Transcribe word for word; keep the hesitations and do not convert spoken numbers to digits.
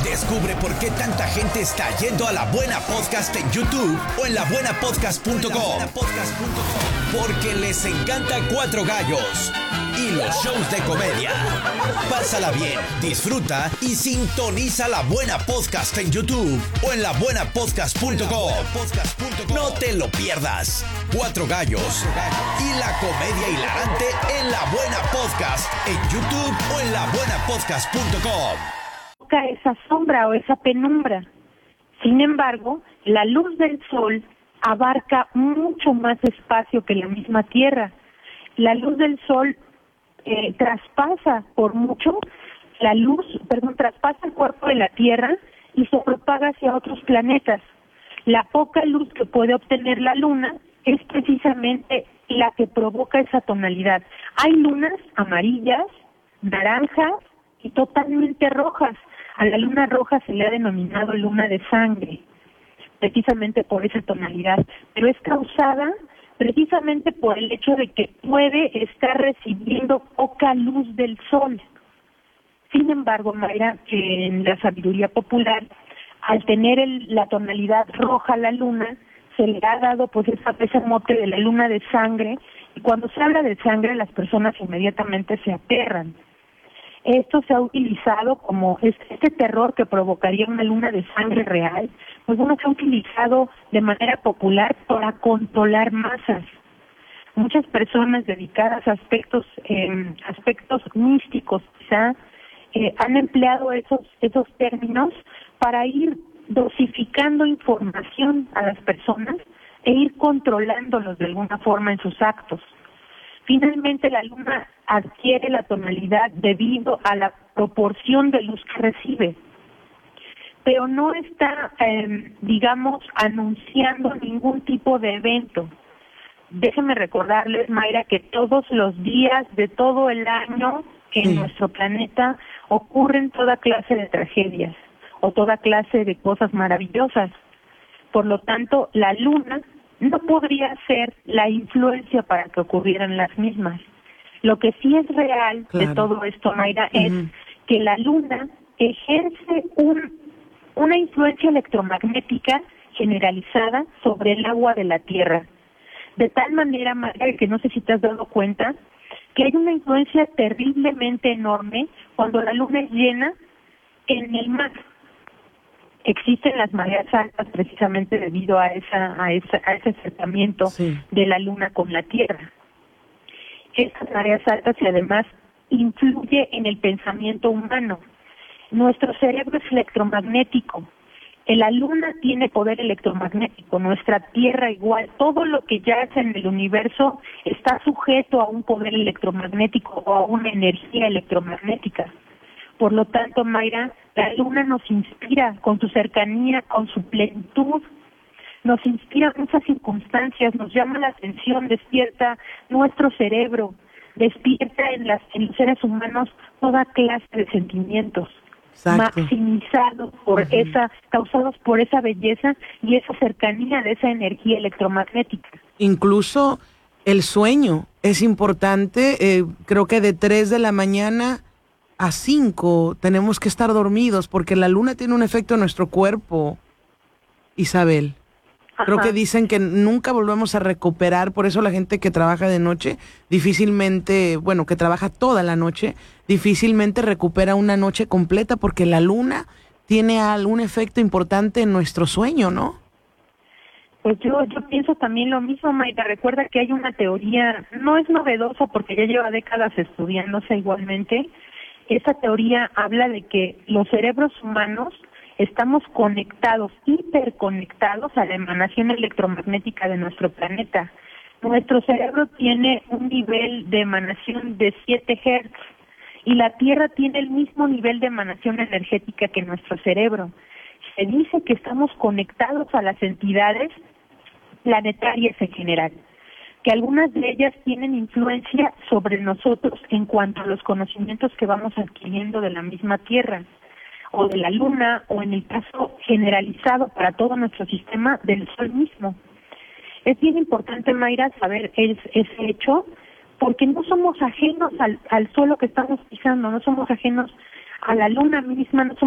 Descubre por qué tanta gente está yendo a La Buena Podcast en YouTube o en la buena podcast punto com. Porque les encanta Cuatro Gallos y los shows de comedia. Pásala bien, disfruta y sintoniza La Buena Podcast en YouTube o en la buena podcast punto com. No te lo pierdas. Cuatro Gallos y la comedia hilarante en La Buena Podcast en YouTube o en la buena podcast punto com. Esa sombra o esa penumbra. Sin embargo, la luz del sol abarca mucho más espacio que la misma Tierra. La luz del sol eh, traspasa por mucho la luz, perdón, traspasa el cuerpo de la Tierra y se propaga hacia otros planetas. La poca luz que puede obtener la Luna es precisamente la que provoca esa tonalidad. Hay lunas amarillas, naranjas y totalmente rojas. A la luna roja se le ha denominado luna de sangre, precisamente por esa tonalidad, pero es causada precisamente por el hecho de que puede estar recibiendo poca luz del sol. Sin embargo, Mayra, en la sabiduría popular, al tener el, la tonalidad roja a la luna, se le ha dado pues esa, ese mote de la luna de sangre, y cuando se habla de sangre las personas inmediatamente se aterran. Esto se ha utilizado como este, este terror que provocaría una luna de sangre real, pues bueno, se ha utilizado de manera popular para controlar masas. Muchas personas dedicadas a aspectos eh, aspectos místicos quizá eh, han empleado esos esos términos para ir dosificando información a las personas e ir controlándolos de alguna forma en sus actos. Finalmente, la luna adquiere la tonalidad debido a la proporción de luz que recibe, pero no está, eh, digamos, anunciando ningún tipo de evento. Déjenme recordarles, Mayra, que todos los días de todo el año en sí. nuestro planeta ocurren toda clase de tragedias o toda clase de cosas maravillosas. Por lo tanto, la luna no podría ser la influencia para que ocurrieran las mismas. Lo que sí es real claro. de todo esto, Mayra, uh-huh. es que la luna ejerce un, una influencia electromagnética generalizada sobre el agua de la Tierra. De tal manera, Mayra, que no sé si te has dado cuenta, que hay una influencia terriblemente enorme cuando la luna es llena en el mar. Existen las mareas altas precisamente debido a esa a, esa, a ese acercamiento sí. de la luna con la Tierra. Estas mareas altas y además influye en el pensamiento humano. Nuestro cerebro es electromagnético. La luna tiene poder electromagnético, nuestra Tierra igual. Todo lo que yace en el universo está sujeto a un poder electromagnético o a una energía electromagnética. Por lo tanto, Mayra, la luna nos inspira con su cercanía, con su plenitud, nos inspira muchas circunstancias, nos llama la atención, despierta nuestro cerebro, despierta en, las, en los seres humanos toda clase de sentimientos, Exacto. maximizados por uh-huh. esa, causados por esa belleza y esa cercanía de esa energía electromagnética. Incluso el sueño es importante, eh, creo que de tres de la mañana a cinco tenemos que estar dormidos porque la luna tiene un efecto en nuestro cuerpo, Isabel. Ajá. Creo que dicen que nunca volvemos a recuperar, por eso la gente que trabaja de noche difícilmente, bueno, que trabaja toda la noche, difícilmente recupera una noche completa porque la luna tiene algún efecto importante en nuestro sueño, ¿no? Pues yo yo pienso también lo mismo, Mayra. Recuerda que hay una teoría, no es novedosa porque ya lleva décadas estudiándose igualmente. Esa teoría habla de que los cerebros humanos estamos conectados, hiperconectados a la emanación electromagnética de nuestro planeta. Nuestro cerebro tiene un nivel de emanación de siete hertz y la Tierra tiene el mismo nivel de emanación energética que nuestro cerebro. Se dice que estamos conectados a las entidades planetarias en general, que algunas de ellas tienen influencia sobre nosotros en cuanto a los conocimientos que vamos adquiriendo de la misma Tierra o de la Luna, o en el caso generalizado para todo nuestro sistema del Sol mismo. Es bien importante, Mayra, saber es, ese hecho, porque no somos ajenos al, al suelo que estamos pisando, no somos ajenos a la Luna misma, no somos